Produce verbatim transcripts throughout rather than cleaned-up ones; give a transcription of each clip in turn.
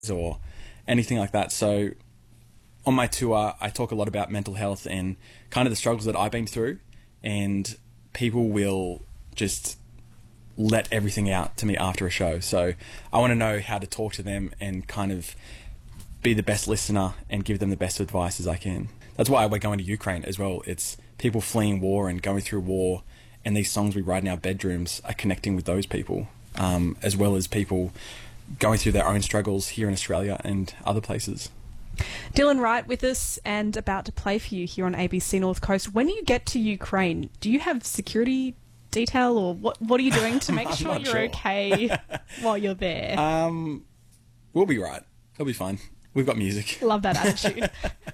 or anything like that. So on my tour, I talk a lot about mental health and kind of the struggles that I've been through, and people will just let everything out to me after a show. So I want to know how to talk to them and kind of be the best listener and give them the best advice as I can. That's why we're going to Ukraine as well. It's people fleeing war and going through war, and these songs we write in our bedrooms are connecting with those people, um, as well as people going through their own struggles here in Australia and other places. Dylan Wright with us and about to play for you here on A B C North Coast. When you get to Ukraine, do you have security detail, or what What are you doing to make sure you're sure. okay while you're there? Um, we'll be right. It'll be fine. We've got music. Love that attitude.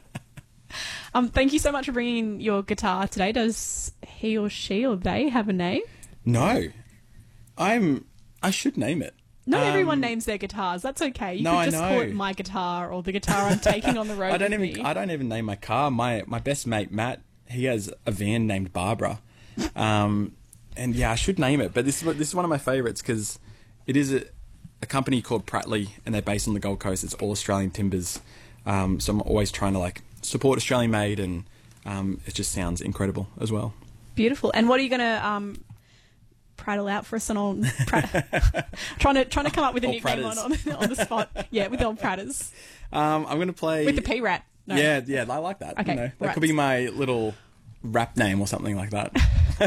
um, thank you so much for bringing your guitar today. Does he or she or they have a name? No. I'm... I should name it. Not Um, everyone names their guitars. That's okay. You no, could I just call know. it my guitar or the guitar I'm taking on the road I don't with even. me. I don't even name my car. My my best mate Matt, he has a van named Barbara, um, and yeah, I should name it. But this is what- this is one of my favourites because it is a, a company called Prattley, and they're based on the Gold Coast. It's all Australian timbers, um, so I'm always trying to like support Australian made, and um, it just sounds incredible as well. Beautiful. And what are you going to um, prattle out for us on? on prat- trying to trying to come up with a Or nickname on, on, on the spot. Yeah, with the old pratters. Um, I'm going to play With the P-Rat. No. Yeah, yeah, I like that. Okay, You know, that rats. could be my little rap name or something like that.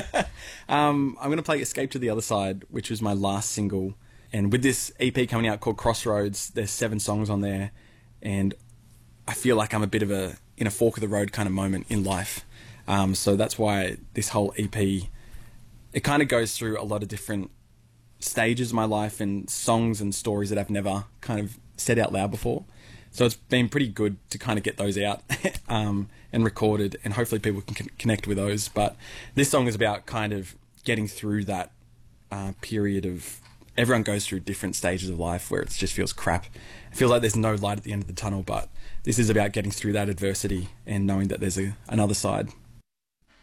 um, I'm going to play Escape to the Other Side, which was my last single. And with this E P coming out called Crossroads, there's seven songs on there. And I feel like I'm a bit of a, in a fork of the road kind of moment in life. Um, so that's why this whole E P, it kind of goes through a lot of different stages of my life and songs and stories that I've never kind of said out loud before. So it's been pretty good to kind of get those out um, and recorded, and hopefully people can con- connect with those. But this song is about kind of getting through that uh, period of, everyone goes through different stages of life where it just feels crap. It feels like there's no light at the end of the tunnel, but this is about getting through that adversity and knowing that there's a, another side.